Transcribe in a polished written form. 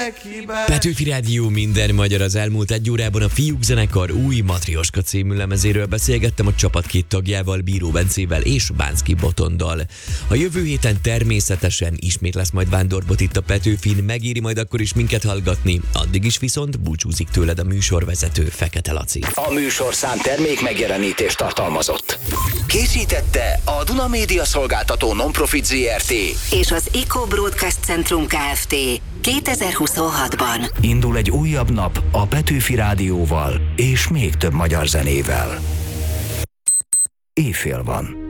Petőfi Rádió, minden magyar. Az elmúlt egy órában a Fiúk zenekar új Matrioska című lemezéről beszélgettem a csapat két tagjával, Bíró Bencével és Bánszky Botondal. A jövő héten természetesen ismét lesz majd Vándorbot itt a Petőfin, megéri majd akkor is minket hallgatni, addig is viszont búcsúzik tőled a műsorvezető, Fekete Laci. A műsorszám termék megjelenítést tartalmazott. Készítette a Duna Média Szolgáltató Nonprofit Zrt. és az Eco Broadcast Centrum Kft. 2026-ban. Indul egy újabb nap a Petőfi Rádióval és még több magyar zenével. Éjfél van.